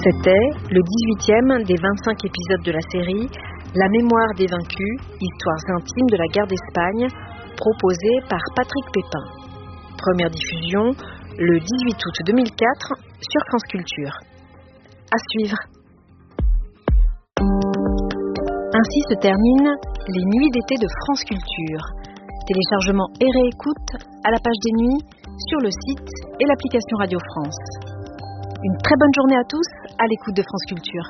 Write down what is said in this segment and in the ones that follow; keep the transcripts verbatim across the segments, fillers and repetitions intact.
C'était le dix-huitième des vingt-cinq épisodes de la série La mémoire des vaincus, histoires intimes de la guerre d'Espagne, proposée par Patrick Pépin. Première diffusion le dix-huit août deux mille quatre sur France Culture. À suivre. Ainsi se terminent les nuits d'été de France Culture. Téléchargement et réécoute à la page des nuits, sur le site et l'application Radio France. Une très bonne journée à tous à l'écoute de France Culture.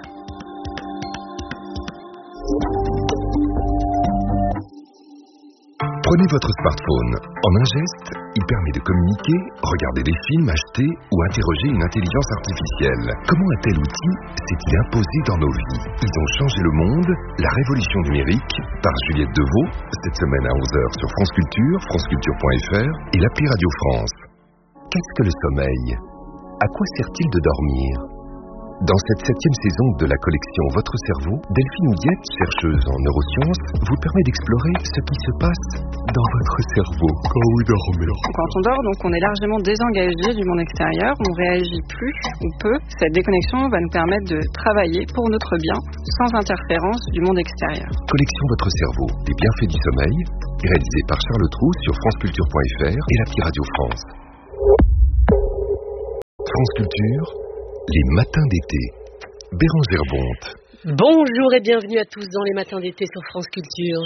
Prenez votre smartphone. En un geste, il permet de communiquer, regarder des films, acheter ou interroger une intelligence artificielle. Comment un tel outil s'est-il imposé dans nos vies? Ils ont changé le monde, la révolution numérique, par Juliette Deveau, cette semaine à onze heures sur France Culture, franceculture point f r et l'appli Radio France. Qu'est-ce que le sommeil? À quoi sert-il de dormir? Dans cette septième saison de la collection Votre cerveau, Delphine Houillette, chercheuse en neurosciences, vous permet d'explorer ce qui se passe dans votre cerveau quand vous dormez. Quand on dort, donc, on est largement désengagé du monde extérieur, on réagit plus ou peu. Cette déconnexion va nous permettre de travailler pour notre bien, sans interférence du monde extérieur. Collection Votre cerveau, les bienfaits du sommeil, réalisé par Charles Trou sur franceculture point f r et l'appli Radio France. France Culture, les matins d'été. Bérangère Bonte. Bonjour et bienvenue à tous dans les matins d'été sur France Culture.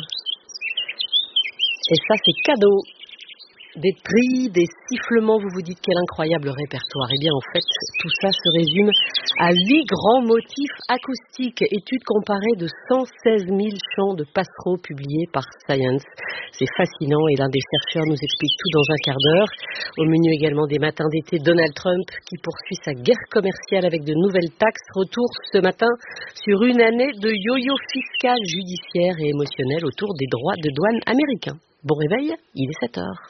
Et ça, c'est cadeau. Des trilles, des sifflements, vous vous dites quel incroyable répertoire. Eh bien, en fait, tout ça se résume à huit grands motifs acoustiques. Étude comparée de cent seize mille chants de passereaux publiés par Science. C'est fascinant et l'un des chercheurs nous explique tout dans un quart d'heure. Au menu également des matins d'été, Donald Trump qui poursuit sa guerre commerciale avec de nouvelles taxes. Retour ce matin sur une année de yo-yo fiscal, judiciaire et émotionnel autour des droits de douane américains. Bon réveil, il est sept heures.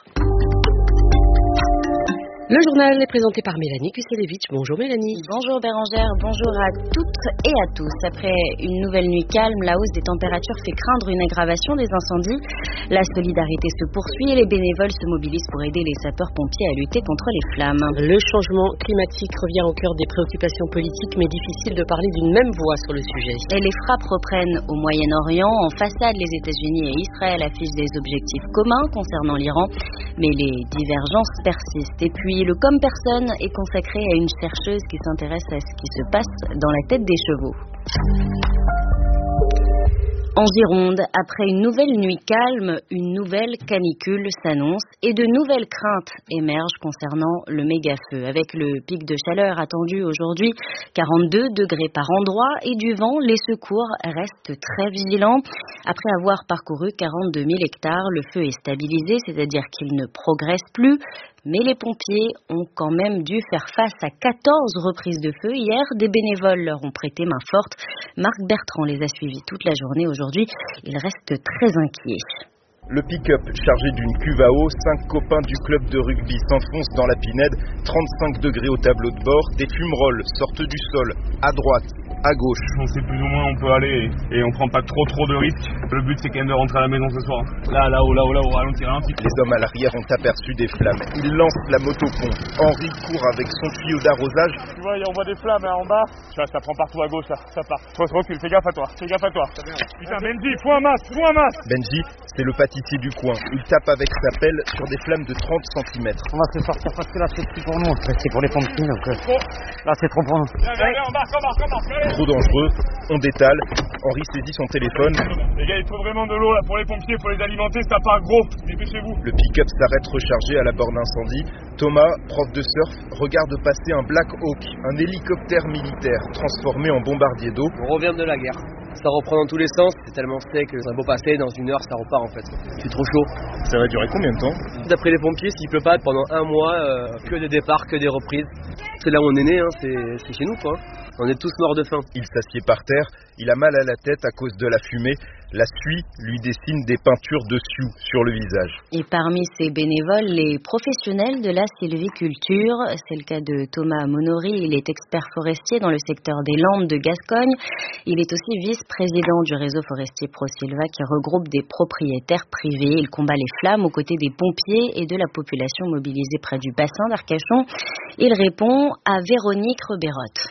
Le journal est présenté par Mélanie Kuselevitch. Bonjour Mélanie. Bonjour Bérangère, bonjour à toutes et à tous. Après une nouvelle nuit calme, la hausse des températures fait craindre une aggravation des incendies. La solidarité se poursuit et les bénévoles se mobilisent pour aider les sapeurs-pompiers à lutter contre les flammes. Le changement climatique revient au cœur des préoccupations politiques, mais difficile de parler d'une même voix sur le sujet. Et les frappes reprennent au Moyen-Orient. En façade, les États-Unis et Israël affichent des objectifs communs concernant l'Iran, mais les divergences persistent. Et puis, le Comme personne est consacré à une chercheuse qui s'intéresse à ce qui se passe dans la tête des chevaux. En Gironde, après une nouvelle nuit calme, une nouvelle canicule s'annonce et de nouvelles craintes émergent concernant le méga-feu. Avec le pic de chaleur attendu aujourd'hui, quarante-deux degrés par endroit et du vent, les secours restent très vigilants. Après avoir parcouru quarante-deux mille hectares, le feu est stabilisé, c'est-à-dire qu'il ne progresse plus. Mais les pompiers ont quand même dû faire face à quatorze reprises de feu. Hier, des bénévoles leur ont prêté main forte. Marc Bertrand les a suivis toute la journée. Aujourd'hui, il reste très inquiet. Le pick-up chargé d'une cuve à eau, cinq copains du club de rugby s'enfoncent dans la pinède, trente-cinq degrés au tableau de bord, des fumerolles sortent du sol, à droite, à gauche. On sait plus ou moins où on peut aller et, et on prend pas trop trop de risques. Le but c'est quand même de rentrer à la maison ce soir. Là, là-haut, là-haut, là-haut, ralenti, ralenti. Les hommes à l'arrière ont aperçu des flammes. Ils lancent la motopompe. Henri court avec son tuyau d'arrosage. Tu vois, on voit des flammes là, en bas. Tu vois, ça prend partout à gauche là, ça part. Faut se recule, fais gaffe à toi, fais gaffe à toi. Putain, Benji, faut un masque, faut un masque. Benji, c'est le pâtissier du coin. Il tape avec sa pelle sur des flammes de trente centimètres. On va se sortir parce que là c'est plus pour nous, c'est pour les pompiers donc euh, là c'est trop pour nous. Viens, viens, viens, embarque, embarque, embarque. Trop dangereux, on détale. Henri saisit son téléphone. Les gars, il faut vraiment de l'eau là pour les pompiers, faut les alimenter, ça part gros. Dépêchez-vous. Le pick-up s'arrête rechargé à la bord d'incendie. Thomas, prof de surf, regarde passer un Black Hawk, un hélicoptère militaire transformé en bombardier d'eau. On revient de la guerre. Ça reprend dans tous les sens, c'est tellement sec que ça va beau passer, dans une heure ça repart en fait. C'est trop chaud. Ça va durer combien de temps? D'après les pompiers, s'il pleut pas pendant un mois, euh, que des départs, que des reprises. C'est là où on est né, hein, c'est, c'est chez nous quoi. On est tous morts de faim. Il s'assied par terre, il a mal à la tête à cause de la fumée. La suie lui dessine des peintures de sioux sur le visage. Et parmi ces bénévoles, les professionnels de la sylviculture, c'est le cas de Thomas Monori, il est expert forestier dans le secteur des Landes de Gascogne. Il est aussi vice-président du réseau forestier ProSylva qui regroupe des propriétaires privés. Il combat les flammes aux côtés des pompiers et de la population mobilisée près du bassin d'Arcachon. Il répond à Véronique Rebérotte.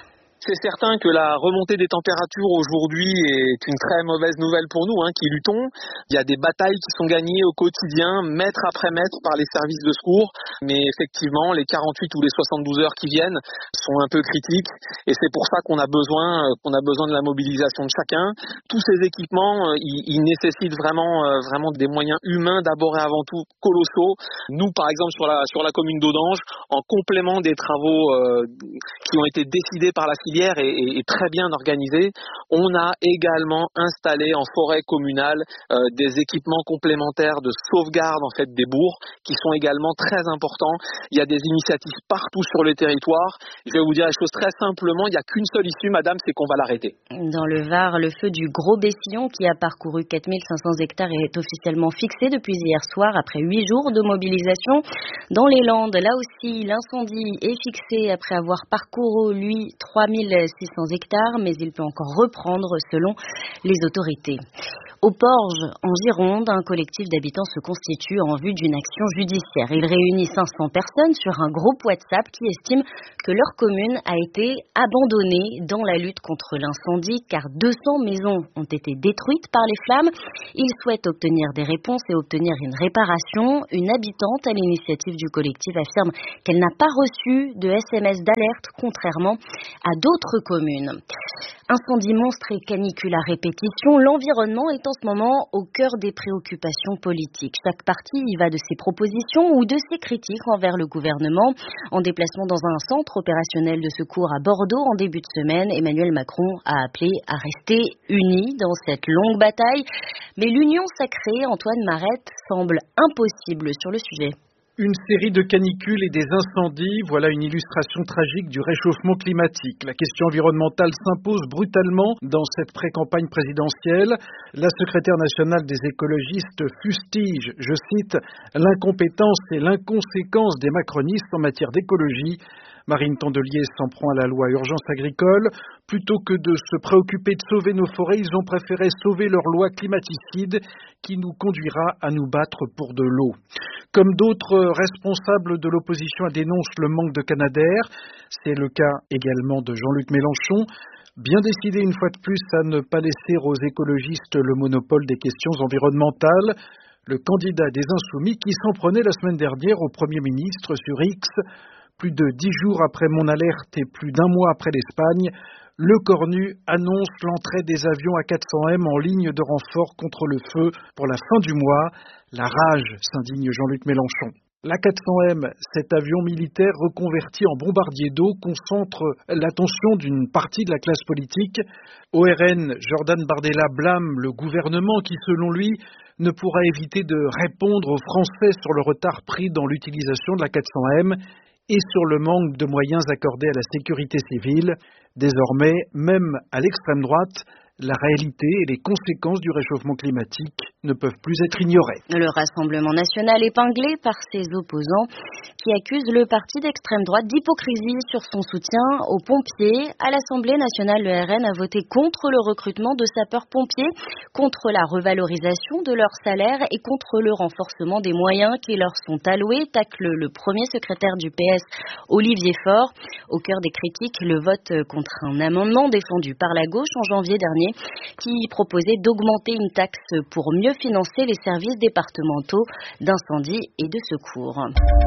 C'est certain que la remontée des températures aujourd'hui est une très mauvaise nouvelle pour nous, hein, qui luttons. Il y a des batailles qui sont gagnées au quotidien, mètre après mètre, par les services de secours. Mais effectivement, les quarante-huit ou les soixante-douze heures qui viennent sont un peu critiques. Et c'est pour ça qu'on a besoin, qu'on a besoin de la mobilisation de chacun. Tous ces équipements, ils, ils nécessitent vraiment, vraiment des moyens humains d'abord et avant tout colossaux. Nous, par exemple, sur la, sur la commune d'Audange, en complément des travaux euh, qui ont été décidés par la filière et, et, et très bien organisés, on a également installé en forêt communale euh, des équipements complémentaires de sauvegarde en fait des bourgs qui sont également très importants. Il y a des initiatives partout sur le territoire. Je vais vous dire les choses très simplement, il n'y a qu'une seule issue, madame, c'est qu'on va l'arrêter. Dans le Var, le feu du Gros Bessillon qui a parcouru quatre mille cinq cents hectares est officiellement fixé depuis hier soir après huit jours de mobilisation. Dans les Landes, là aussi, l'incendie est fixé après avoir parcouru, lui, trois mille six cents hectares, mais il peut encore reprendre selon les autorités. Au Porge, en Gironde, un collectif d'habitants se constitue en vue d'une action judiciaire. Il réunit cinq cents personnes sur un groupe WhatsApp qui estime que leur commune a été abandonnée dans la lutte contre l'incendie car deux cents maisons ont été détruites par les flammes. Ils souhaitent obtenir des réponses et obtenir une réparation. Une habitante à l'initiative du collectif affirme qu'elle n'a pas reçu de S M S d'alerte contrairement à d'autres communes. Incendie monstre et canicule à répétition, l'environnement est en ce moment au cœur des préoccupations politiques. Chaque parti y va de ses propositions ou de ses critiques envers le gouvernement. En déplacement dans un centre opérationnel de secours à Bordeaux en début de semaine, Emmanuel Macron a appelé à rester unis dans cette longue bataille. Mais l'union sacrée, Antoine Marette, semble impossible sur le sujet. Une série de canicules et des incendies, voilà une illustration tragique du réchauffement climatique. La question environnementale s'impose brutalement dans cette pré-campagne présidentielle. La secrétaire nationale des écologistes fustige, je cite, l'incompétence et l'inconséquence des macronistes en matière d'écologie. Marine Tondelier s'en prend à la loi urgence agricole. Plutôt que de se préoccuper de sauver nos forêts, ils ont préféré sauver leur loi climaticide qui nous conduira à nous battre pour de l'eau. Comme d'autres responsables de l'opposition dénoncent le manque de Canadair, c'est le cas également de Jean-Luc Mélenchon. Bien décidé une fois de plus à ne pas laisser aux écologistes le monopole des questions environnementales. Le candidat des Insoumis qui s'en prenait la semaine dernière au Premier ministre sur X. Plus de dix jours après mon alerte et plus d'un mois après l'Espagne, le Cornu annonce l'entrée des avions A quatre cents M en ligne de renfort contre le feu pour la fin du mois. La rage, s'indigne Jean-Luc Mélenchon. L'A quatre cents M, cet avion militaire reconverti en bombardier d'eau, concentre l'attention d'une partie de la classe politique. O R N, Jordan Bardella blâme le gouvernement qui, selon lui, ne pourra éviter de répondre aux Français sur le retard pris dans l'utilisation de l'A quatre cents M et sur le manque de moyens accordés à la sécurité civile. Désormais, même à l'extrême droite, la réalité et les conséquences du réchauffement climatique ne peuvent plus être ignorées. Le Rassemblement national épinglé par ses opposants qui accusent le parti d'extrême droite d'hypocrisie sur son soutien aux pompiers. À l'Assemblée nationale, le R N a voté contre le recrutement de sapeurs-pompiers, contre la revalorisation de leur salaire et contre le renforcement des moyens qui leur sont alloués, tacle le premier secrétaire du P S, Olivier Faure. Au cœur des critiques, le vote contre un amendement défendu par la gauche en janvier dernier qui proposait d'augmenter une taxe pour mieux financer les services départementaux d'incendie et de secours.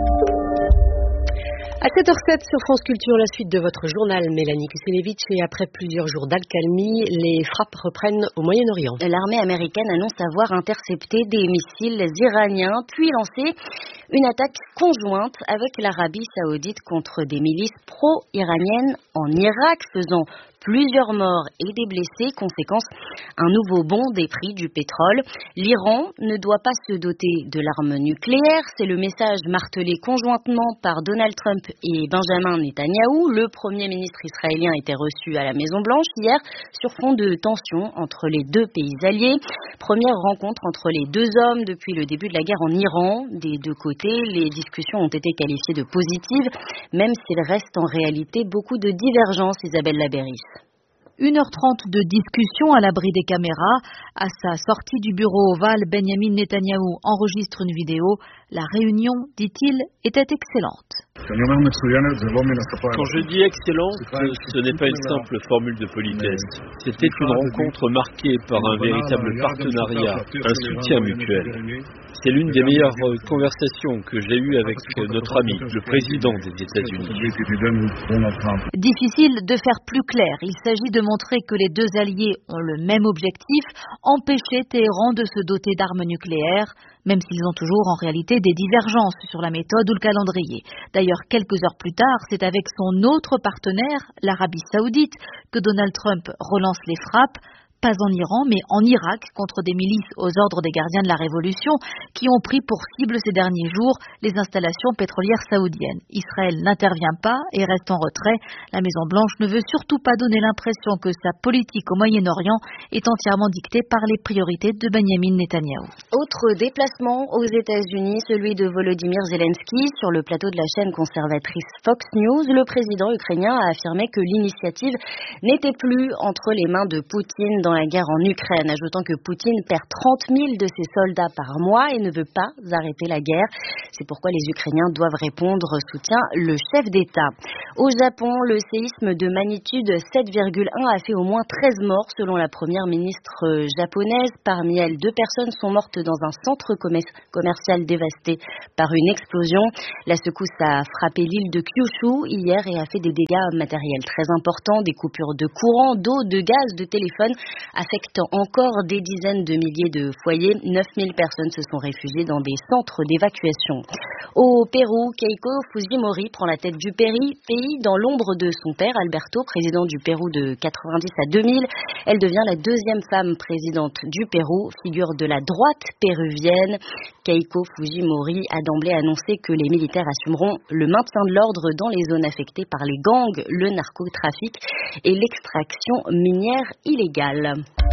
À sept heures sept sur France Culture, la suite de votre journal, Mélanie Kucinevich. Et après plusieurs jours d'accalmie, les frappes reprennent au Moyen-Orient. L'armée américaine annonce avoir intercepté des missiles iraniens, puis lancé une attaque conjointe avec l'Arabie saoudite contre des milices pro-iraniennes en Irak, faisant plusieurs morts et des blessés. Conséquence, un nouveau bond des prix du pétrole. L'Iran ne doit pas se doter de l'arme nucléaire. C'est le message martelé conjointement par Donald Trump et Benjamin Netanyahou. Le Premier ministre israélien était reçu à la Maison-Blanche hier sur fond de tensions entre les deux pays alliés. Première rencontre entre les deux hommes depuis le début de la guerre en Iran. Des deux côtés, les discussions ont été qualifiées de positives, même s'il reste en réalité beaucoup de divergences, Isabelle Labéris. une heure trente de discussion à l'abri des caméras. À sa sortie du bureau ovale, Benjamin Netanyahou enregistre une vidéo. La réunion, dit-il, était excellente. Quand je dis excellent, ce n'est pas une simple formule de politesse. C'était une rencontre marquée par un véritable partenariat, un soutien mutuel. C'est l'une des meilleures conversations que j'ai eues avec notre ami, le président des États-Unis. Difficile de faire plus clair. Il s'agit de montrer que les deux alliés ont le même objectif, empêcher Téhéran de se doter d'armes nucléaires, même s'ils ont toujours en réalité des divergences sur la méthode ou le calendrier. D'ailleurs, quelques heures plus tard, c'est avec son autre partenaire, l'Arabie Saoudite, que Donald Trump relance les frappes. Pas en Iran, mais en Irak, contre des milices aux ordres des gardiens de la Révolution qui ont pris pour cible ces derniers jours les installations pétrolières saoudiennes. Israël n'intervient pas et reste en retrait. La Maison-Blanche ne veut surtout pas donner l'impression que sa politique au Moyen-Orient est entièrement dictée par les priorités de Benyamin Netanyahou. Autre déplacement aux États-Unis, celui de Volodymyr Zelensky. Sur le plateau de la chaîne conservatrice Fox News, le président ukrainien a affirmé que l'initiative n'était plus entre les mains de Poutine dans la guerre en Ukraine, ajoutant que Poutine perd trente mille de ses soldats par mois et ne veut pas arrêter la guerre. C'est pourquoi les Ukrainiens doivent répondre, soutient le chef d'État. Au Japon, le séisme de magnitude sept virgule un a fait au moins treize morts selon la première ministre japonaise. Parmi elles, deux personnes sont mortes dans un centre commercial dévasté par une explosion. La secousse a frappé l'île de Kyushu hier et a fait des dégâts matériels très importants, des coupures de courant, d'eau, de gaz, de téléphone, affectant encore des dizaines de milliers de foyers. neuf mille personnes se sont réfugiées dans des centres d'évacuation. Au Pérou, Keiko Fujimori prend la tête du pays, pays dans l'ombre de son père, Alberto, président du Pérou de quatre-vingt-dix à deux mille. Elle devient la deuxième femme présidente du Pérou, figure de la droite péruvienne. Keiko Fujimori a d'emblée annoncé que les militaires assumeront le maintien de l'ordre dans les zones affectées par les gangs, le narcotrafic et l'extraction minière illégale.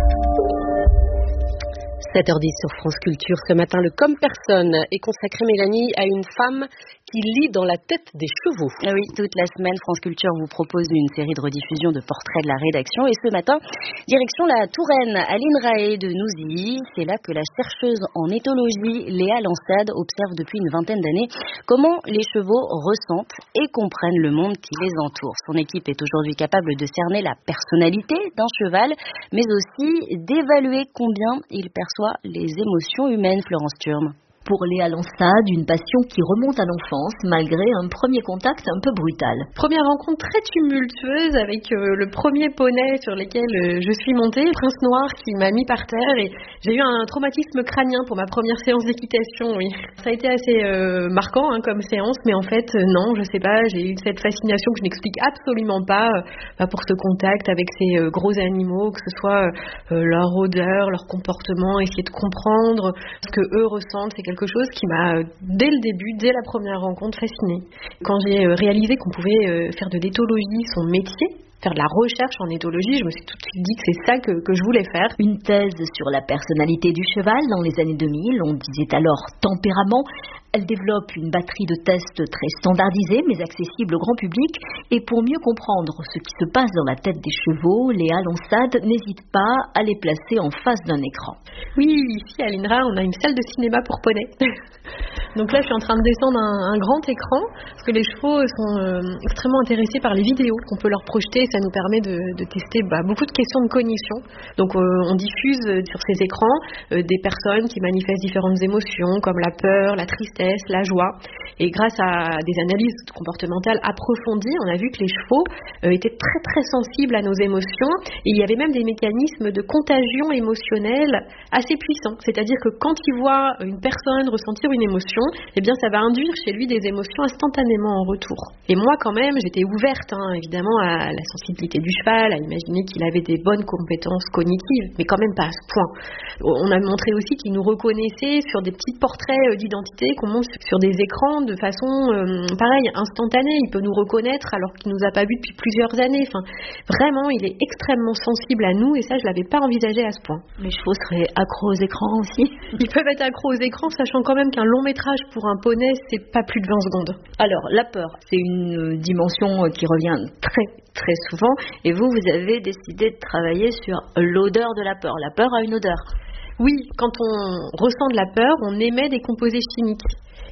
sept heures dix sur France Culture. Ce matin, le Comme Personne est consacré, Mélanie, à une femme qui lit dans la tête des chevaux. Ah oui, toute la semaine, France Culture vous propose une série de rediffusions de portraits de la rédaction. Et ce matin, direction la Touraine, à l'INRAE de Nouzy. C'est là que la chercheuse en éthologie, Léa Lansade, observe depuis une vingtaine d'années comment les chevaux ressentent et comprennent le monde qui les entoure. Son équipe est aujourd'hui capable de cerner la personnalité d'un cheval, mais aussi d'évaluer combien il perçoit les émotions humaines, Florence Turme. Pour Léa Lansade, une passion qui remonte à l'enfance, malgré un premier contact un peu brutal. Première rencontre très tumultueuse avec euh, le premier poney sur lequel euh, je suis montée, Prince Noir, qui m'a mis par terre, et j'ai eu un traumatisme crânien pour ma première séance d'équitation, oui. Ça a été assez euh, marquant hein, comme séance, mais en fait, euh, non, je sais pas, j'ai eu cette fascination que je n'explique absolument pas euh, pour ce contact avec ces euh, gros animaux, que ce soit euh, leur odeur, leur comportement, essayer de comprendre ce que eux ressentent, c'est quelque quelque chose qui m'a, dès le début, dès la première rencontre, fascinée. Quand j'ai réalisé qu'on pouvait faire de l'éthologie son métier, faire de la recherche en éthologie, je me suis tout de suite dit que c'est ça que, que je voulais faire. Une thèse sur la personnalité du cheval dans les années deux mille, on disait alors tempérament. Elle développe une batterie de tests très standardisés mais accessibles au grand public. Et pour mieux comprendre ce qui se passe dans la tête des chevaux, Léa Lansade n'hésite pas à les placer en face d'un écran. Oui, ici à l'INRA, on a une salle de cinéma pour poneys. Donc là, je suis en train de descendre un, un grand écran parce que les chevaux sont euh, extrêmement intéressés par les vidéos qu'on peut leur projeter. Ça nous permet de, de tester bah, beaucoup de questions de cognition. Donc euh, on diffuse sur ces écrans euh, des personnes qui manifestent différentes émotions comme la peur, la tristesse, la joie. Et grâce à des analyses comportementales approfondies, on a vu que les chevaux euh, étaient très très sensibles à nos émotions. Et il y avait même des mécanismes de contagion émotionnelle assez puissants. C'est-à-dire que quand ils voient une personne ressentir une émotion, eh bien ça va induire chez lui des émotions instantanément en retour. Et moi quand même, j'étais ouverte hein, évidemment à la sensibilité du cheval, à imaginer qu'il avait des bonnes compétences cognitives, mais quand même pas à ce point. On a montré aussi qu'il nous reconnaissait sur des petits portraits d'identité qu'on montre sur des écrans de façon euh, pareil, instantanée. Il peut nous reconnaître alors qu'il nous a pas vus depuis plusieurs années. Enfin, vraiment, il est extrêmement sensible à nous et ça, je l'avais pas envisagé à ce point. Les chevaux seraient accros aux écrans aussi. Ils peuvent être accros aux écrans, sachant quand même qu'un long métrage pour un poney, c'est pas plus de vingt secondes. Alors, la peur, c'est une dimension qui revient très très souvent et vous, vous avez décidé de travailler sur l'odeur de la peur. La peur a une odeur. Oui, quand on ressent de la peur, on émet des composés chimiques.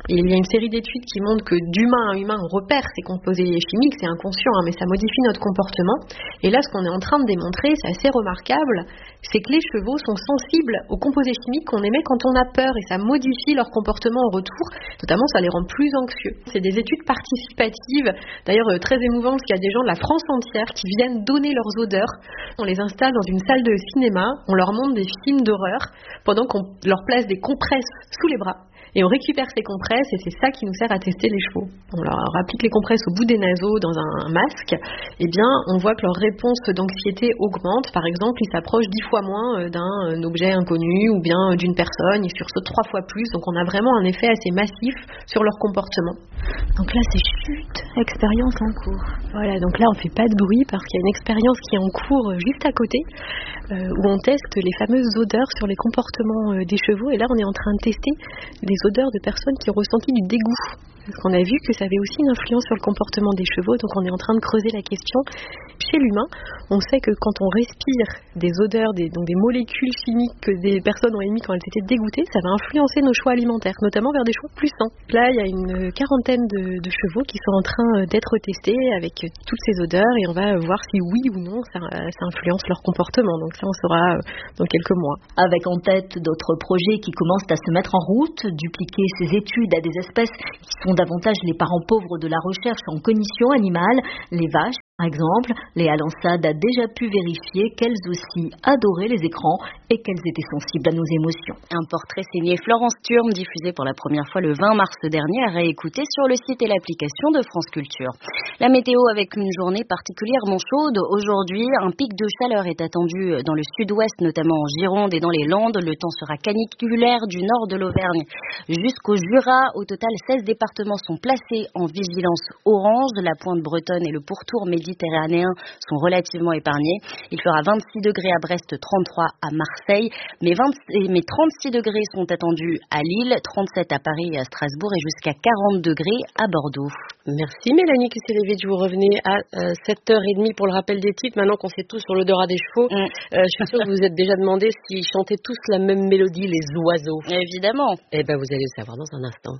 Et il y a une série d'études qui montrent que d'humain à humain, on repère ces composés chimiques, c'est inconscient, hein, mais ça modifie notre comportement. Et là, ce qu'on est en train de démontrer, c'est assez remarquable, c'est que les chevaux sont sensibles aux composés chimiques qu'on émet quand on a peur, et ça modifie leur comportement en retour, notamment ça les rend plus anxieux. C'est des études participatives, d'ailleurs euh, très émouvantes, parce qu'il y a des gens de la France entière qui viennent donner leurs odeurs. On les installe dans une salle de cinéma, on leur montre des films d'horreur, pendant qu'on leur place des compresses sous les bras. Et on récupère ces compresses et c'est ça qui nous sert à tester les chevaux. On leur applique les compresses au bout des naseaux dans un masque. Et bien, on voit que leur réponse d'anxiété augmente. Par exemple, ils s'approchent dix fois moins d'un objet inconnu ou bien d'une personne. Ils sursautent trois fois plus. Donc, on a vraiment un effet assez massif sur leur comportement. Donc là, c'est chute, expérience en cours. Voilà, donc là, on fait pas de bruit parce qu'il y a une expérience qui est en cours juste à côté euh, où on teste les fameuses odeurs sur les comportements euh, des chevaux. Et là, on est en train de tester des odeurs de personnes qui ont ressenti du dégoût. Parce qu'on a vu que ça avait aussi une influence sur le comportement des chevaux, donc on est en train de creuser la question. Chez l'humain, on sait que quand on respire des odeurs, des, donc des molécules chimiques que des personnes ont émises quand elles étaient dégoûtées, ça va influencer nos choix alimentaires, notamment vers des choix plus sains. Là, il y a une quarantaine de, de chevaux qui sont en train d'être testés avec toutes ces odeurs et on va voir si oui ou non ça, ça influence leur comportement. Donc ça, on saura dans quelques mois. Avec en tête d'autres projets qui commencent à se mettre en route, dupliquer ces études à des espèces qui sont davantage les parents pauvres de la recherche en cognition animale, les vaches. Par exemple, Léa Lansade a déjà pu vérifier qu'elles aussi adoraient les écrans et qu'elles étaient sensibles à nos émotions. Un portrait signé Florence Thurm, diffusé pour la première fois le vingt mars dernier, à réécouter sur le site et l'application de France Culture. La météo avec une journée particulièrement chaude. Aujourd'hui, un pic de chaleur est attendu dans le sud-ouest, notamment en Gironde et dans les Landes. Le temps sera caniculaire du nord de l'Auvergne jusqu'au Jura. Au total, seize départements sont placés en vigilance orange. La pointe bretonne et le pourtour méditerranéen sont relativement épargnés. Il fera vingt-six degrés à Brest, trente-trois à Marseille, mais, vingt, mais trente-six degrés sont attendus à Lille, trente-sept à Paris et à Strasbourg et jusqu'à quarante degrés à Bordeaux. Merci Mélanie Kuselevitch, vous revenez à euh, sept heures trente pour le rappel des titres. Maintenant qu'on sait tous sur l'odorat des chevaux, mm. euh, je suis sûre que vous vous êtes déjà demandé s'ils chantaient tous la même mélodie, les oiseaux. Évidemment. Eh bien, vous allez le savoir dans un instant.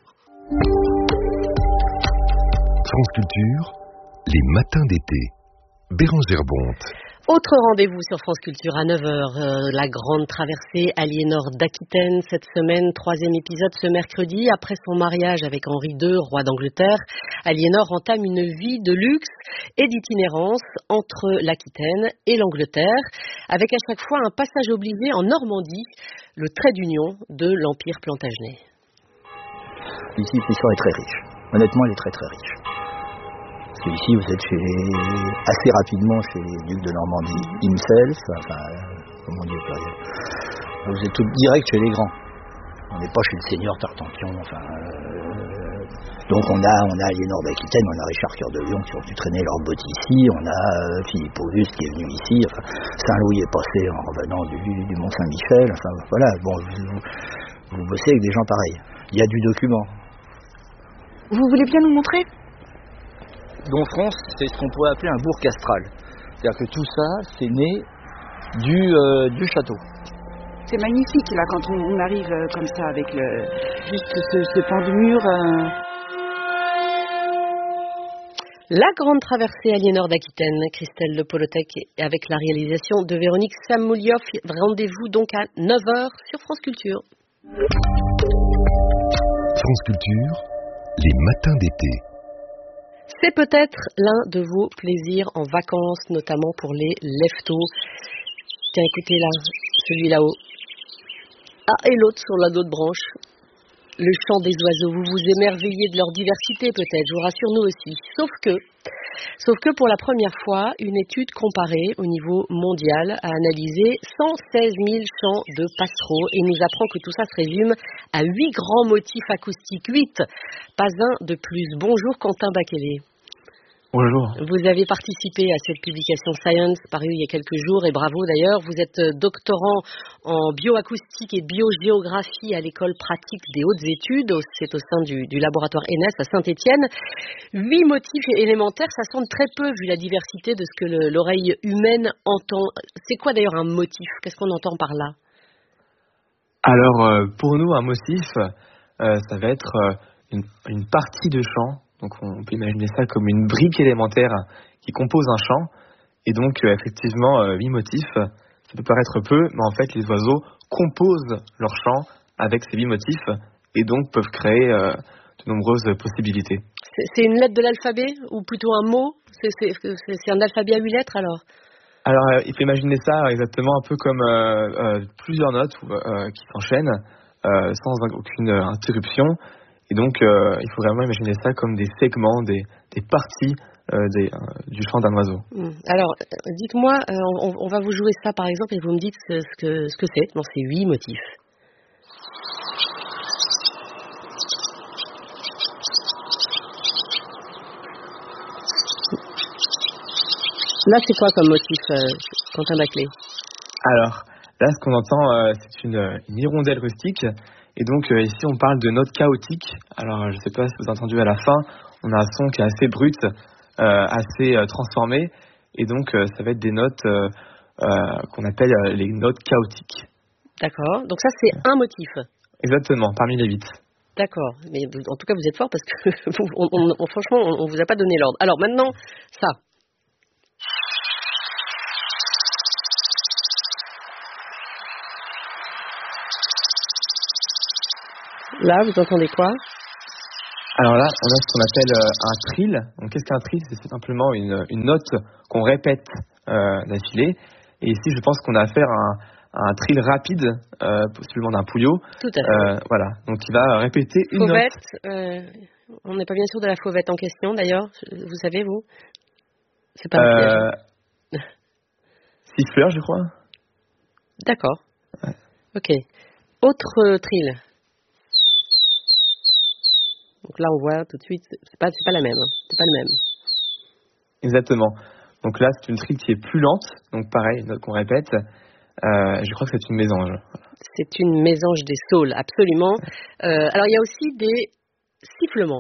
France Culture, les matins d'été. Bérangère Bonte. Autre rendez-vous sur France Culture à neuf heures, euh, la grande traversée Aliénor d'Aquitaine cette semaine, troisième épisode ce mercredi. Après son mariage avec Henri deux, roi d'Angleterre, Aliénor entame une vie de luxe et d'itinérance entre l'Aquitaine et l'Angleterre, avec à chaque fois un passage obligé en Normandie, le trait d'union de l'Empire plantagenet. Ici, l'histoire est très riche. Honnêtement, elle est très très riche. Parce que ici, vous êtes chez les... assez rapidement chez les ducs de Normandie himself, enfin, comment dire, vous êtes tout direct chez les grands. On n'est pas chez le seigneur Tartampion, enfin... Euh... Donc on a, on a Aliénor d'Aquitaine, on a Richard Cœur de Lion qui ont pu traîner leurs bottes ici, on a euh, Philippe Auguste qui est venu ici, enfin, Saint-Louis est passé en revenant du, du Mont-Saint-Michel, enfin voilà, bon, vous, vous bossez avec des gens pareils. Il y a du document. Vous voulez bien nous montrer ? Domfront, c'est ce qu'on pourrait appeler un bourg castral. C'est-à-dire que tout ça, c'est né du, euh, du château. C'est magnifique là quand on, on arrive euh, comme ça avec le, juste ce, ce pan de mur. Euh... La grande traversée Aliénor d'Aquitaine, Christelle Le Polotec, avec la réalisation de Véronique Samoulioff. Rendez-vous donc à neuf heures sur France Culture. France Culture, les matins d'été. C'est peut-être l'un de vos plaisirs en vacances, notamment pour les leftos. Tiens, écoutez là, celui là-haut. Ah, et l'autre sur la autre branche. Le chant des oiseaux. Vous vous émerveillez de leur diversité peut-être, je vous rassure, nous aussi. Sauf que, sauf que pour la première fois, une étude comparée au niveau mondial a analysé cent seize mille chants de pastoraux et nous apprend que tout ça se résume à huit grands motifs acoustiques. huit, pas un de plus. Bonjour Quentin Baquelet. Bonjour. Vous avez participé à cette publication Science parue il y a quelques jours et bravo d'ailleurs. Vous êtes doctorant en bioacoustique et biogéographie à l'école pratique des hautes études. C'est au sein du, du laboratoire E N E S à Saint-Étienne. Huit motifs élémentaires, ça semble très peu vu la diversité de ce que le, l'oreille humaine entend. C'est quoi d'ailleurs un motif ? Qu'est-ce qu'on entend par là ? Alors pour nous un motif, euh, ça va être euh, une, une partie de chant. Donc on peut imaginer ça comme une brique élémentaire qui compose un chant. Et donc euh, effectivement, euh, huit motifs, ça peut paraître peu, mais en fait les oiseaux composent leur chant avec ces huit motifs et donc peuvent créer euh, de nombreuses possibilités. C'est, c'est une lettre de l'alphabet ou plutôt un mot? c'est, c'est, c'est, c'est un alphabet à huit lettres alors? Alors euh, il faut imaginer ça exactement un peu comme euh, euh, plusieurs notes euh, qui s'enchaînent euh, sans aucune interruption. Et donc, euh, il faut vraiment imaginer ça comme des segments, des, des parties euh, des, euh, du chant d'un oiseau. Alors, dites-moi, euh, on, on va vous jouer ça par exemple et vous me dites ce, ce, que, ce que c'est dans ces huit motifs. Là, c'est quoi comme motif, euh, Quentin Baclé? Alors, là, ce qu'on entend, euh, c'est une, une hirondelle rustique. Et donc euh, ici on parle de notes chaotiques. Alors je ne sais pas si vous avez entendu à la fin, on a un son qui est assez brut, euh, assez euh, transformé. Et donc euh, ça va être des notes euh, euh, qu'on appelle euh, les notes chaotiques. D'accord, donc ça c'est un motif. Exactement, parmi les huit. D'accord, mais en tout cas vous êtes fort parce que on, on, on, franchement on ne vous a pas donné l'ordre. Alors maintenant ça. Là, vous entendez quoi? Alors là, on a ce qu'on appelle euh, un trill. Donc, qu'est-ce qu'un trill? C'est simplement une, une note qu'on répète euh, d'affilée. Et ici, je pense qu'on a affaire à un, à un trill rapide, euh, possiblement d'un pouillot. Tout à fait. Euh, voilà. Donc, il va répéter une fauvette, note. Euh, on n'est pas bien sûr de la fauvette en question, d'ailleurs. Vous savez, vous? C'est pas euh, un siffleur, je crois. D'accord. Ouais. Ok. Autre euh, trill. Donc là, on voit tout de suite, c'est pas, c'est pas la même, hein. C'est pas le même. Exactement. Donc là, c'est une trill qui est plus lente. Donc pareil, une note qu'on répète. Euh, je crois que c'est une mésange. C'est une mésange des saules, absolument. Euh, alors il y a aussi des sifflements.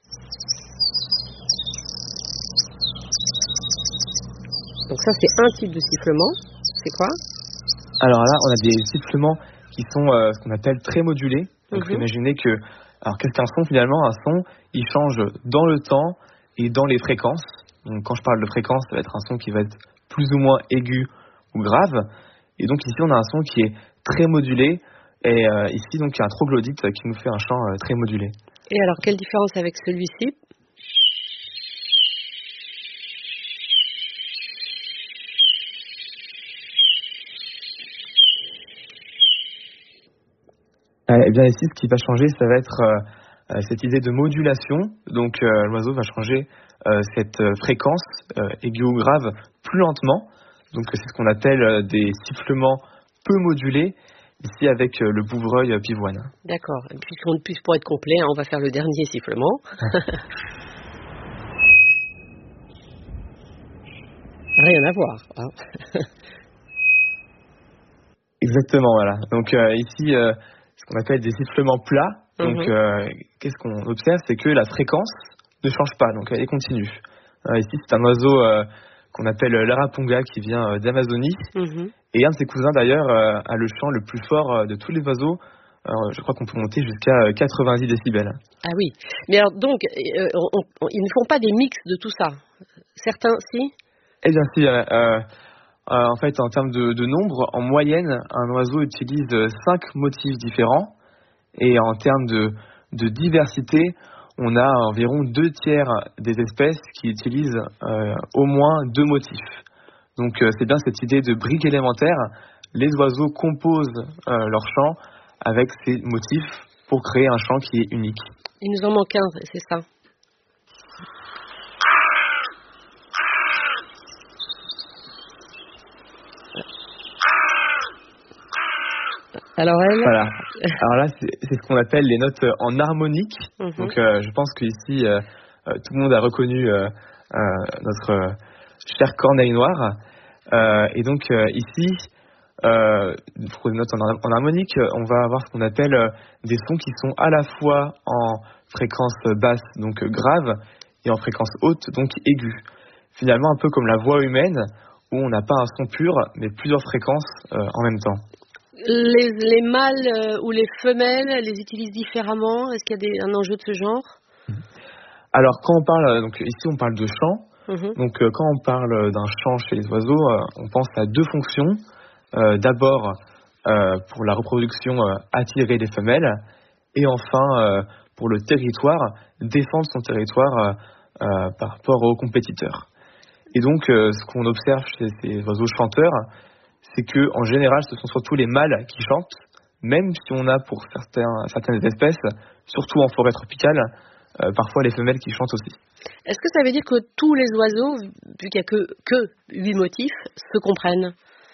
Donc ça, c'est un type de sifflement. C'est quoi? Alors là, on a des sifflements qui sont euh, ce qu'on appelle très modulés. Donc mm-hmm. Imaginez que Alors, qu'est-ce qu'un son finalement? Un son, il change dans le temps et dans les fréquences. Donc, quand je parle de fréquence, ça va être un son qui va être plus ou moins aigu ou grave. Et donc, ici, on a un son qui est très modulé. Et euh, ici, donc, il y a un troglodyte qui nous fait un chant euh, très modulé. Et alors, quelle différence avec celui-ci? Eh bien ici, ce qui va changer, ça va être euh, cette idée de modulation. Donc euh, l'oiseau va changer euh, cette fréquence euh, aiguë ou grave plus lentement. Donc c'est ce qu'on appelle euh, des sifflements peu modulés, ici avec euh, le bouvreuil euh, pivoine. D'accord. Et puis pour être complet, hein, on va faire le dernier sifflement. Rien à voir. Hein. Exactement, voilà. Donc euh, ici... Euh, ce qu'on appelle des sifflements plats. Donc, mm-hmm. euh, qu'est-ce qu'on observe? C'est que la fréquence ne change pas, donc elle est continue. Euh, ici, c'est un oiseau euh, qu'on appelle l'arapunga qui vient euh, d'Amazonie. Mm-hmm. Et un de ses cousins, d'ailleurs, euh, a le chant le plus fort euh, de tous les oiseaux. Alors, je crois qu'on peut monter jusqu'à euh, quatre-vingt-dix décibels. Ah oui. Mais alors, donc, euh, on, on, ils ne font pas des mix de tout ça? Certains, si? Eh bien, si. Euh, euh, Euh, en fait, en termes de, de nombre, en moyenne, un oiseau utilise cinq motifs différents. Et en termes de, de diversité, on a environ deux tiers des espèces qui utilisent euh, au moins deux motifs. Donc euh, c'est bien cette idée de brique élémentaire. Les oiseaux composent euh, leur chant avec ces motifs pour créer un chant qui est unique. Il nous en manque un, c'est ça? Alors elle Voilà. Alors là, c'est, c'est ce qu'on appelle les notes en harmonique. Mm-hmm. Donc, euh, je pense qu'ici, euh, euh, tout le monde a reconnu euh, euh, notre euh, cher corneille noir. Euh, et donc, euh, ici, euh, pour les notes en, en harmonique, on va avoir ce qu'on appelle euh, des sons qui sont à la fois en fréquence basse, donc euh, grave, et en fréquence haute, donc aiguë. Finalement, un peu comme la voix humaine, où on n'a pas un son pur, mais plusieurs fréquences euh, en même temps. Les, les mâles euh, ou les femelles les utilisent différemment? Est-ce qu'il y a des, un enjeu de ce genre? Alors quand on parle, donc ici on parle de chant, mmh. donc euh, quand on parle d'un chant chez les oiseaux, euh, on pense à deux fonctions. Euh, d'abord euh, pour la reproduction, euh, attirer les femelles, et enfin euh, pour le territoire, défendre son territoire euh, euh, par rapport aux compétiteurs. Et donc euh, ce qu'on observe chez ces oiseaux chanteurs, c'est que en général ce sont surtout les mâles qui chantent, même si on a pour certains, certaines espèces, surtout en forêt tropicale, euh, parfois les femelles qui chantent aussi. Est-ce que ça veut dire que tous les oiseaux, vu qu'il n'y a que, que huit motifs, se comprennent?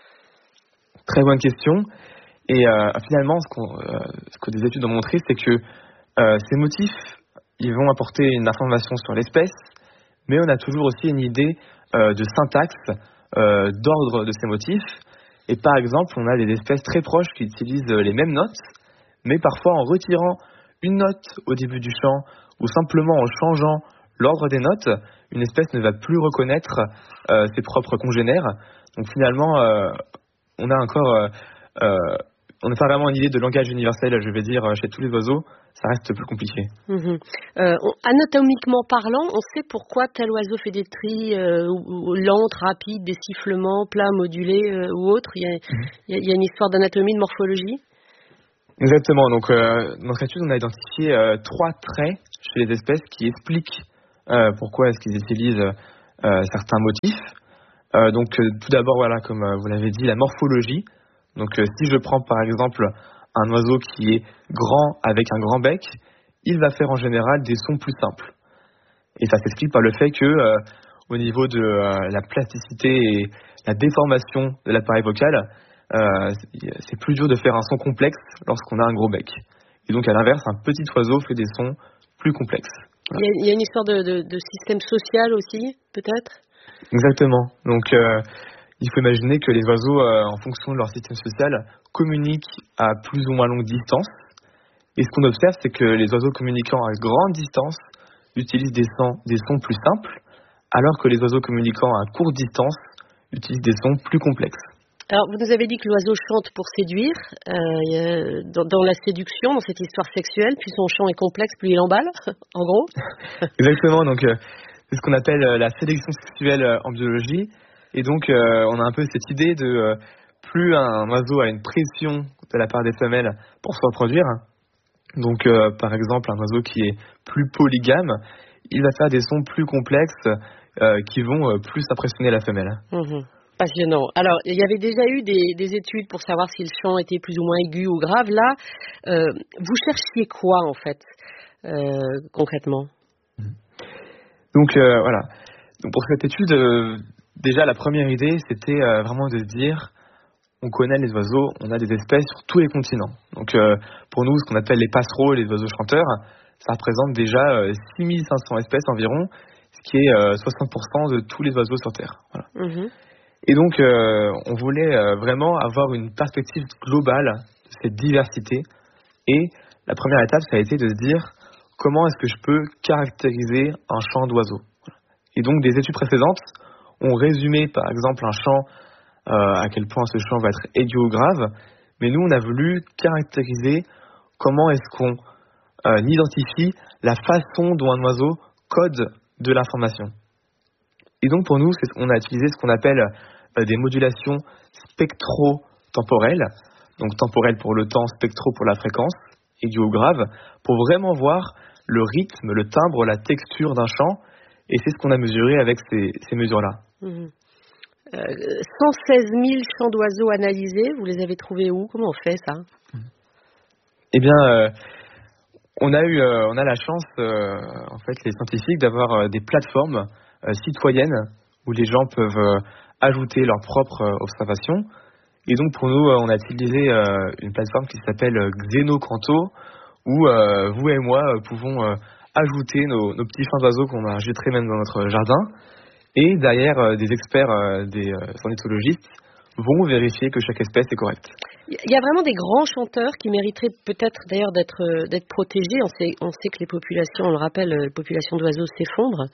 Très bonne question. Et euh, finalement, ce, qu'on, euh, ce que des études ont montré, c'est que euh, ces motifs, ils vont apporter une information sur l'espèce, mais on a toujours aussi une idée euh, de syntaxe, euh, d'ordre de ces motifs. Et par exemple, on a des espèces très proches qui utilisent les mêmes notes, mais parfois en retirant une note au début du chant, ou simplement en changeant l'ordre des notes, une espèce ne va plus reconnaître euh, ses propres congénères. Donc finalement, euh, on a encore, euh, euh, on n'a pas vraiment une idée de langage universel, je vais dire, chez tous les oiseaux. Ça reste plus compliqué. Mmh. Euh, on, anatomiquement parlant, on sait pourquoi tel oiseau fait des tris euh, lentes, rapides, des sifflements, plats, modulés euh, ou autres. Il y, a, mmh. il, y a, il y a une histoire d'anatomie, de morphologie. Exactement. Donc, euh, dans notre étude, on a identifié euh, trois traits chez les espèces qui expliquent euh, pourquoi est-ce qu'ils utilisent euh, certains motifs. Euh, donc, euh, tout d'abord, voilà, comme euh, vous l'avez dit, la morphologie. Donc, euh, si je prends par exemple un oiseau qui est grand avec un grand bec, il va faire en général des sons plus simples. Et ça s'explique par le fait que, euh, au niveau de euh, la plasticité et la déformation de l'appareil vocal, euh, c'est plus dur de faire un son complexe lorsqu'on a un gros bec. Et donc, à l'inverse, un petit oiseau fait des sons plus complexes. Voilà. Il, y a, il y a une histoire de, de, de système social aussi, peut-être ? Exactement. Donc, euh, il faut imaginer que les oiseaux, euh, en fonction de leur système social, communiquent à plus ou moins longue distance. Et ce qu'on observe, c'est que les oiseaux communiquant à grande distance utilisent des sons, des sons plus simples, alors que les oiseaux communiquant à courte distance utilisent des sons plus complexes. Alors, vous nous avez dit que l'oiseau chante pour séduire, euh, dans, dans la séduction, dans cette histoire sexuelle, plus son chant est complexe, plus il emballe, en gros. Exactement, donc euh, c'est ce qu'on appelle euh, la sélection sexuelle euh, en biologie. Et donc, euh, on a un peu cette idée de euh, plus un oiseau a une pression de la part des femelles pour se reproduire. Donc, euh, par exemple, un oiseau qui est plus polygame, il va faire des sons plus complexes euh, qui vont euh, plus impressionner la femelle. Mmh. Passionnant. Alors, il y avait déjà eu des, des études pour savoir si le chant était plus ou moins aigu ou grave. Là, euh, vous cherchiez quoi, en fait, euh, concrètement ? Donc, euh, voilà. Donc, pour cette étude, euh, déjà, la première idée, c'était euh, vraiment de se dire, on connaît les oiseaux, on a des espèces sur tous les continents. Donc, euh, pour nous, ce qu'on appelle les passereaux, les oiseaux chanteurs, ça représente déjà euh, six mille cinq cents espèces environ, ce qui est euh, soixante pour cent de tous les oiseaux sur Terre. Voilà. Mmh. Et donc, euh, on voulait euh, vraiment avoir une perspective globale de cette diversité. Et la première étape, ça a été de se dire, comment est-ce que je peux caractériser un chant d'oiseau ? Et donc, des études précédentes ont résumé, par exemple, un chant, euh, à quel point ce chant va être aigu ou grave. Mais nous, on a voulu caractériser comment est-ce qu'on euh, identifie la façon dont un oiseau code de l'information. Et donc, pour nous, c'est, on a utilisé ce qu'on appelle euh, des modulations spectro-temporelles. Donc, temporelles pour le temps, spectro pour la fréquence, aigu ou grave, pour vraiment voir le rythme, le timbre, la texture d'un chant. Et c'est ce qu'on a mesuré avec ces, ces mesures-là. Mmh. Euh, cent seize mille chants d'oiseaux analysés, vous les avez trouvés où ? Comment on fait ça ? Eh bien, euh, on a eu, euh, on a la chance, euh, en fait, les scientifiques, d'avoir euh, des plateformes euh, citoyennes où les gens peuvent euh, ajouter leurs propres euh, observations. Et donc, pour nous, euh, on a utilisé euh, une plateforme qui s'appelle Xenocanto, où euh, vous et moi euh, pouvons euh, ajouter nos, nos petits chants d'oiseaux qu'on a jetés même dans notre jardin. Et derrière, euh, des experts, euh, des euh, ornithologistes vont vérifier que chaque espèce est correcte. Il y a vraiment des grands chanteurs qui mériteraient peut-être d'ailleurs d'être, euh, d'être protégés. On sait, on sait que les populations, on le rappelle, les populations d'oiseaux s'effondrent.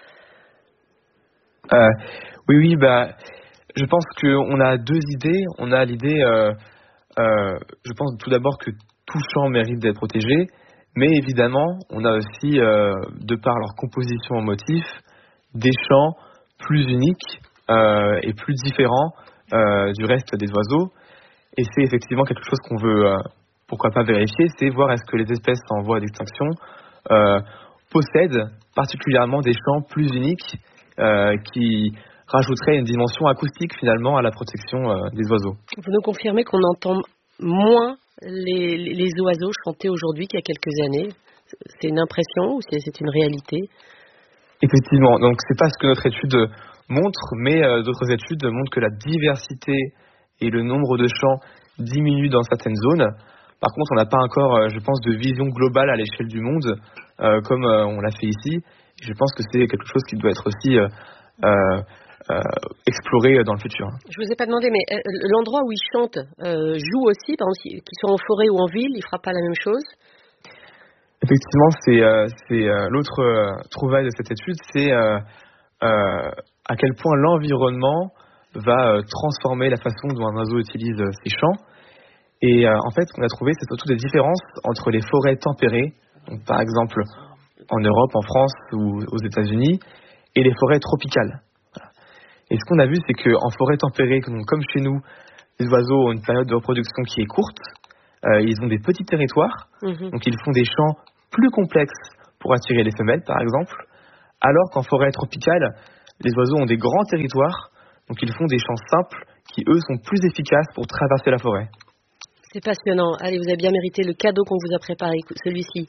Euh, oui, oui, bah, je pense qu'on a deux idées. On a l'idée euh, euh, je pense tout d'abord que tout champ mérite d'être protégé, mais évidemment, on a aussi, euh, de par leur composition en motifs, des champs plus uniques euh, et plus différents euh, du reste des oiseaux. Et c'est effectivement quelque chose qu'on veut, euh, pourquoi pas vérifier, c'est voir est-ce que les espèces en voie d'extinction euh, possèdent particulièrement des champs plus uniques euh, qui rajouteraient une dimension acoustique finalement à la protection euh, des oiseaux. Vous nous confirmez qu'on entend moins les, les oiseaux chanter aujourd'hui qu'il y a quelques années? C'est une impression ou c'est, c'est une réalité? Effectivement, donc c'est pas ce que notre étude montre, mais euh, d'autres études montrent que la diversité et le nombre de champs diminuent dans certaines zones. Par contre, on n'a pas encore, euh, je pense, de vision globale à l'échelle du monde, euh, comme euh, on l'a fait ici. Je pense que c'est quelque chose qui doit être aussi euh, euh, euh, exploré dans le futur. Je vous ai pas demandé, mais euh, l'endroit où ils chantent euh, joue aussi, par exemple, qu'ils soient en forêt ou en ville, il fera pas la même chose? Effectivement, c'est, euh, c'est euh, l'autre euh, trouvaille de cette étude, c'est euh, euh, à quel point l'environnement va euh, transformer la façon dont un oiseau utilise euh, ses champs. Et euh, en fait, ce qu'on a trouvé, c'est surtout des différences entre les forêts tempérées, donc par exemple en Europe, en France ou aux États-Unis, et les forêts tropicales. Voilà. Et ce qu'on a vu, c'est qu'en forêt tempérée, comme chez nous, les oiseaux ont une période de reproduction qui est courte. Euh, ils ont des petits territoires, mmh. donc ils font des champs plus complexes pour attirer les femelles, par exemple, alors qu'en forêt tropicale, les oiseaux ont des grands territoires, donc ils font des champs simples qui, eux, sont plus efficaces pour traverser la forêt. C'est passionnant. Allez, vous avez bien mérité le cadeau qu'on vous a préparé, celui-ci.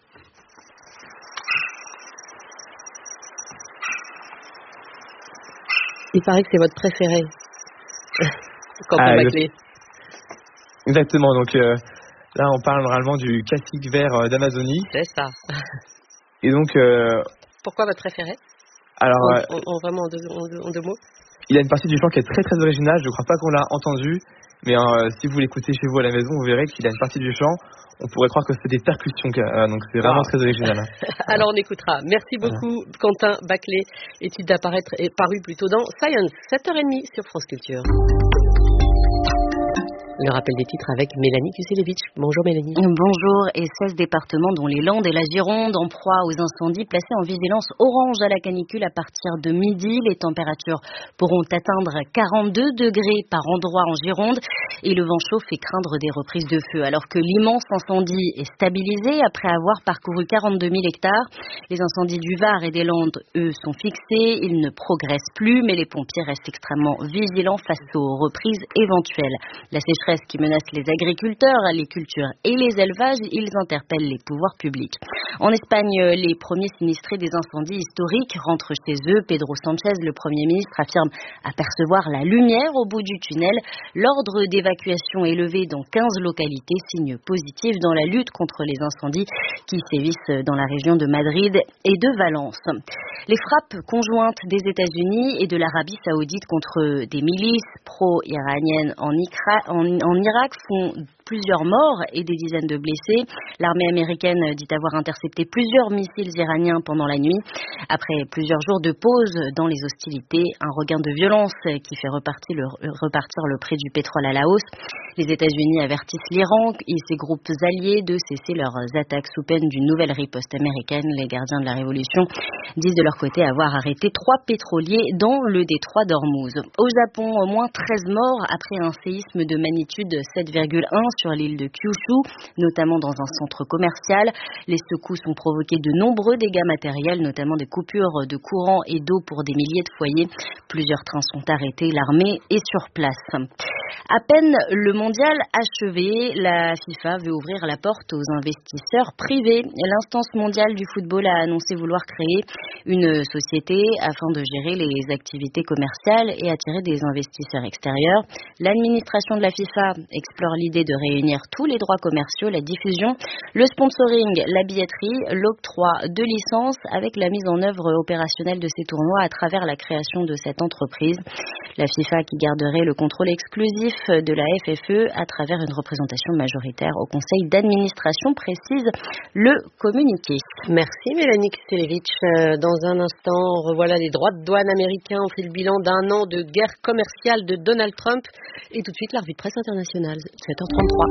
Il paraît que c'est votre préféré. Quentin ah, Baclé. Exactement, donc euh, là on parle normalement du cacique vert euh, d'Amazonie. C'est ça. Et donc... Euh, Pourquoi votre préféré? Alors, en, en, en vraiment en deux, en, en deux mots. Il y a une partie du chant qui est très très originale, je ne crois pas qu'on l'a entendu, mais euh, si vous l'écoutez chez vous à la maison, vous verrez qu'il y a une partie du chant, on pourrait croire que c'est des percussions, euh, donc c'est vraiment ah. très original. Alors on écoutera. Merci beaucoup voilà. Quentin Baclé, étude d'apparaître et paru plutôt dans Science, sept heures trente sur France Culture. Le rappel des titres avec Mélanie Kuselevitch. Bonjour Mélanie. Bonjour. Et seize départements dont les Landes et la Gironde en proie aux incendies placés en vigilance orange à la canicule à partir de midi. Les températures pourront atteindre quarante-deux degrés par endroit en Gironde et le vent chaud fait craindre des reprises de feu. Alors que l'immense incendie est stabilisé après avoir parcouru quarante-deux mille hectares, les incendies du Var et des Landes, eux, sont fixés. Ils ne progressent plus, mais les pompiers restent extrêmement vigilants face aux reprises éventuelles. La sécheresse qui menace les agriculteurs, les cultures et les élevages, ils interpellent les pouvoirs publics. En Espagne, les premiers sinistrés des incendies historiques rentrent chez eux. Pedro Sánchez, le Premier ministre, affirme apercevoir la lumière au bout du tunnel. L'ordre d'évacuation est levé dans quinze localités, signe positif dans la lutte contre les incendies qui sévissent dans la région de Madrid et de Valence. Les frappes conjointes des États-Unis et de l'Arabie saoudite contre des milices pro-iraniennes en, Icra- en, en Irak font plusieurs morts et des dizaines de blessés. L'armée américaine dit avoir intercepté plusieurs missiles iraniens pendant la nuit. Après plusieurs jours de pause dans les hostilités, un regain de violence qui fait repartir le, repartir le prix du pétrole à la hausse. Les États-Unis avertissent l'Iran et ses groupes alliés de cesser leurs attaques sous peine d'une nouvelle riposte américaine. Les gardiens de la Révolution disent de leur côté avoir arrêté trois pétroliers dans le détroit d'Ormuz. Au Japon, au moins treize morts après un séisme de magnitude sept virgule un sur l'île de Kyushu, notamment dans un centre commercial. Les secousses ont provoqué de nombreux dégâts matériels, notamment des coupures de courant et d'eau pour des milliers de foyers. Plusieurs trains sont arrêtés, l'armée est sur place. À peine le mondial achevé, la FIFA veut ouvrir la porte aux investisseurs privés. L'instance mondiale du football a annoncé vouloir créer une société afin de gérer les activités commerciales et attirer des investisseurs extérieurs. L'administration de la FIFA explore l'idée de réunir tous les droits commerciaux, la diffusion, le sponsoring, la billetterie, l'octroi de licences avec la mise en œuvre opérationnelle de ces tournois à travers la création de cette entreprise. La FIFA qui garderait le contrôle exclusif de la F F E à travers une représentation majoritaire au conseil d'administration, précise le communiqué. Merci Mélanie Kistelevitch. Dans un instant, revoilà les droits de douane américains. On fait le bilan d'un an de guerre commerciale de Donald Trump. Et tout de suite, la revue de presse internationale, sept heures trente-trois.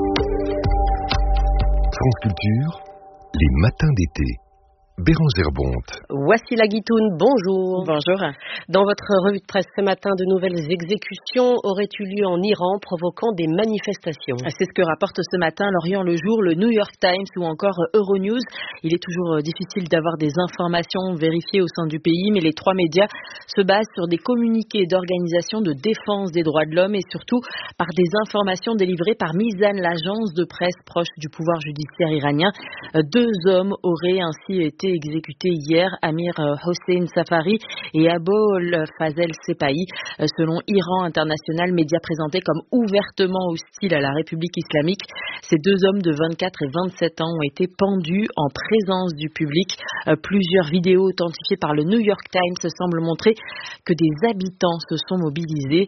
France Culture, les matins d'été. Bérangère Bonte. Voici la Guitoune, bonjour. Bonjour. Dans votre revue de presse ce matin, de nouvelles exécutions auraient eu lieu en Iran, provoquant des manifestations. C'est ce que rapporte ce matin l'Orient le Jour, le New York Times ou encore Euronews. Il est toujours difficile d'avoir des informations vérifiées au sein du pays, mais les trois médias se basent sur des communiqués d'organisations de défense des droits de l'homme et surtout par des informations délivrées par Mizan, l'agence de presse proche du pouvoir judiciaire iranien. Deux hommes auraient ainsi été exécutés hier, Amir Hossein Safari et Abol Fazel Sepahi, selon Iran International, média présenté comme ouvertement hostile à la République islamique. Ces deux hommes de vingt-quatre et vingt-sept ans ont été pendus en présence du public. Plusieurs vidéos authentifiées par le New York Times semblent montrer que des habitants se sont mobilisés.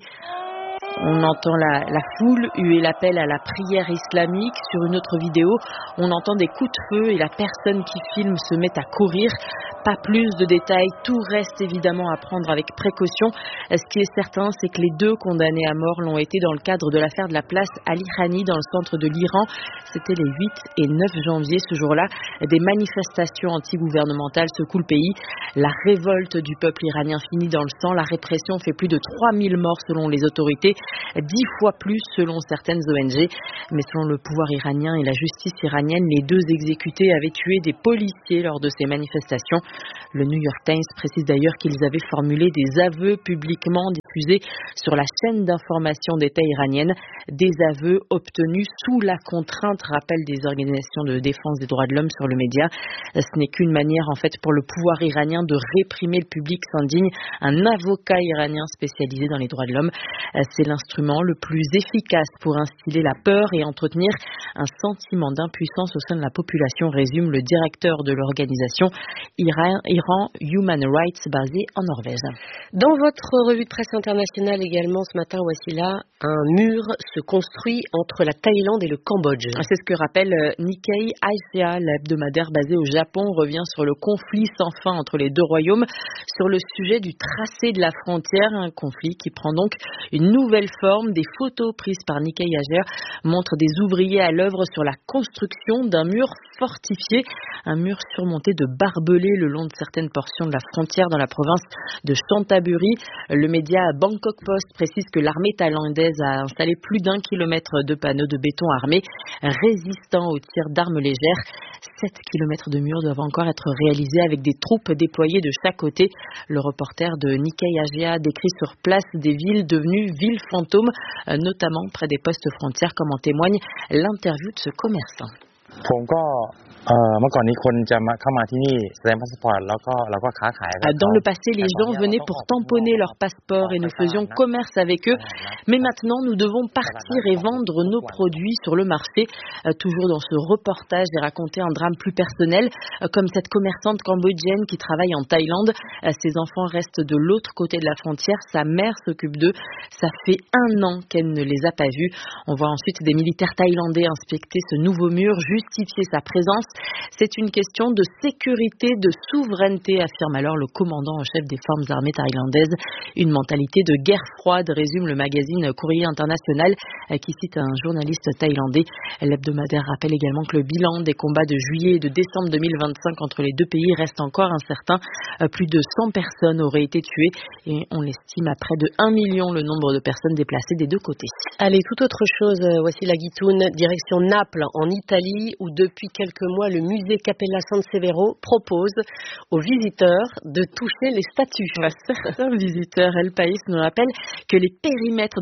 On entend la, la foule huer l'appel à la prière islamique. Sur une autre vidéo, on entend des coups de feu et la personne qui filme se met à courir. Pas plus de détails, tout reste évidemment à prendre avec précaution. Ce qui est certain, c'est que les deux condamnés à mort l'ont été dans le cadre de l'affaire de la place Ali Khani dans le centre de l'Iran. C'était les huit et neuf janvier ce jour-là. Des manifestations anti-gouvernementales secouent le pays. La révolte du peuple iranien finit dans le sang. La répression fait plus de trois mille morts selon les autorités. Dix fois plus selon certaines O N G. Mais selon le pouvoir iranien et la justice iranienne, les deux exécutés avaient tué des policiers lors de ces manifestations. Le New York Times précise d'ailleurs qu'ils avaient formulé des aveux publiquement diffusés sur la chaîne d'information d'État iranienne. Des aveux obtenus sous la contrainte, rappellent des organisations de défense des droits de l'homme sur le média. Ce n'est qu'une manière en fait pour le pouvoir iranien de réprimer le public s'indigne un avocat iranien spécialisé dans les droits de l'homme. C'est l'instrument le plus efficace pour instiller la peur et entretenir un sentiment d'impuissance au sein de la population, résume le directeur de l'organisation Iran, Iran Human Rights basée en Norvège. Dans votre revue de presse internationale également ce matin, voici là, un mur se construit entre la Thaïlande et le Cambodge. C'est ce que rappelle Nikkei Asia, l'hebdomadaire basé au Japon, revient sur le conflit sans fin entre les deux royaumes, sur le sujet du tracé de la frontière, un conflit qui prend donc une nouvelle forme. Des photos prises par Nikkei Asia montrent des ouvriers à l'œuvre sur la construction d'un mur fortifié, un mur surmonté de barbelés le long de certaines portions de la frontière dans la province de Chantaburi. Le média Bangkok Post précise que l'armée thaïlandaise a installé plus d'un kilomètre de panneaux de béton armés résistants aux tirs d'armes légères. Sept kilomètres de murs doivent encore être réalisés avec des troupes déployées de chaque côté. Le reporter de Nikkei Asia décrit sur place des villes devenues villes fantômes, notamment près des postes frontières, comme en témoigne l'interview de ce commerçant. ผมก็เอ่อเมื่อก่อนนี้คนจะมาเข้ามาที่นี่แสดงพาสปอร์ตแล้วก็เราก็ค้าขาย Dans le passé, les gens venaient pour tamponner leur passeport et nous faisions commerce avec eux. Mais maintenant, nous devons partir et vendre nos produits sur le marché. Toujours dans ce reportage, j'ai raconté un drame plus personnel, comme cette commerçante cambodgienne qui travaille en Thaïlande. Ses enfants restent de l'autre côté de la frontière. Sa mère s'occupe d'eux. Ça fait un an qu'elle ne les a pas vus. On voit ensuite des militaires thaïlandais inspecter ce nouveau mur, justifier sa présence. C'est une question de sécurité, de souveraineté, affirme alors le commandant en chef des forces armées thaïlandaises. Une mentalité de guerre froide, résume le magazine Courrier International, qui cite un journaliste thaïlandais. L'hebdomadaire rappelle également que le bilan des combats de juillet et de décembre deux mille vingt-cinq entre les deux pays reste encore incertain. Plus de cent personnes auraient été tuées et on estime à près de un million le nombre de personnes déplacées des deux côtés. Allez, toute autre chose, voici la Guitoune, direction Naples en Italie, où depuis quelques mois le musée Cappella San Severo propose aux visiteurs de toucher les statues. Certains visiteurs El País nous rappellent que les périmètres de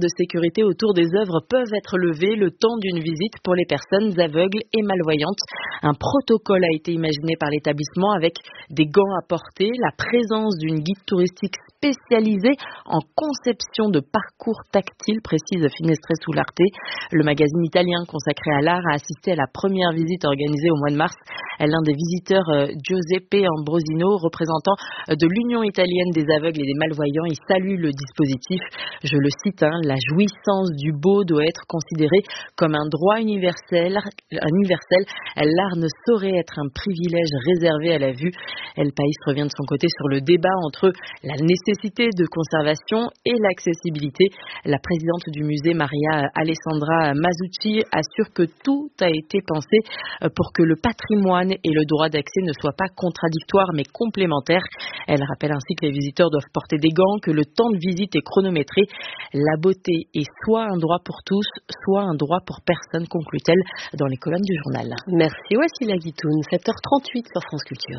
de sécurité autour des œuvres peuvent être levées le temps d'une visite pour les personnes aveugles et malvoyantes. Un protocole a été imaginé par l'établissement avec des gants à porter, la présence d'une guide touristique spécialisée en conception de parcours tactiles, précise Finestre Sularte. Le magazine italien consacré à l'art a assisté à la première visite organisée au mois de mars. L'un des visiteurs, Giuseppe Ambrosino, représentant de l'Union italienne des aveugles et des malvoyants, il salue le dispositif. Je le cite, hein, la jouissance du beau doit être considérée comme un droit universel. universel. L'art ne saurait être un privilège réservé à la vue. El País revient de son côté sur le débat entre la nécessité de conservation et l'accessibilité. La présidente du musée, Maria Alessandra Masucci, assure que tout a été pensé pour que le patrimoine et le droit d'accès ne soient pas contradictoires mais complémentaires. Elle rappelle ainsi que les visiteurs doivent porter des gants, que le temps de visite est chronométré. La beauté est soit un droit pour tous, soit un droit pour personne, conclut-elle dans les colonnes du journal. Merci Wassila Guitoun, sept heures trente-huit sur France Culture.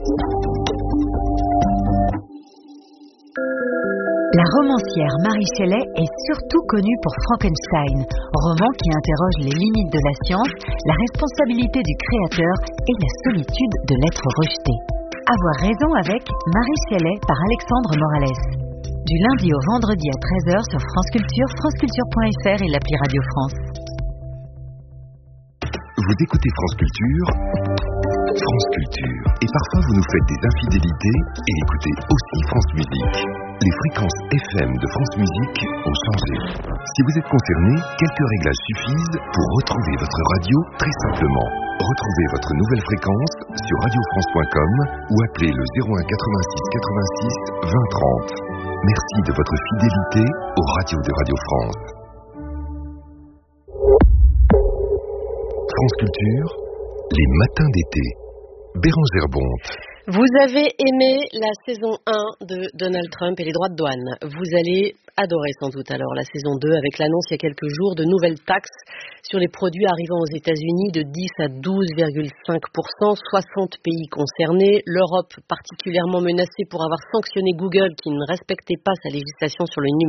La romancière Marie Shelley est surtout connue pour Frankenstein, roman qui interroge les limites de la science, la responsabilité du créateur et la solitude de l'être rejeté. Avoir raison avec Marie Shelley par Alexandre Morales. Du lundi au vendredi à treize heures sur France Culture, franceculture point f r et l'appli Radio France. Vous écoutez France Culture, France Culture. Et parfois vous nous faites des infidélités et écoutez aussi France Musique. Les fréquences F M de France Musique ont changé. Si vous êtes concerné, quelques réglages suffisent pour retrouver votre radio très simplement. Retrouvez votre nouvelle fréquence sur radio france point com ou appelez le zéro un quatre-vingt-six quatre-vingt-six vingt trente. Merci de votre fidélité aux radios de Radio France. France Culture, les matins d'été. Bérangère Bonte. Vous avez aimé la saison un de Donald Trump et les droits de douane. Vous allez adorer sans doute alors la saison deux avec l'annonce il y a quelques jours de nouvelles taxes sur les produits arrivant aux États-Unis de dix à douze virgule cinq pour cent, soixante pays concernés, l'Europe particulièrement menacée pour avoir sanctionné Google qui ne respectait pas sa législation sur le numérique.